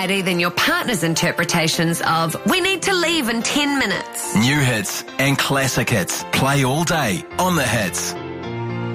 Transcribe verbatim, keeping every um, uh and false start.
variety than your partner's interpretations of "we need to leave in ten minutes." New hits and classic hits play all day on The Hits.